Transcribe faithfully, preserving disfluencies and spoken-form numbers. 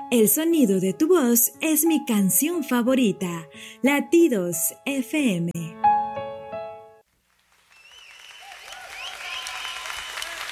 El sonido de tu voz es mi canción favorita. Latidos F M.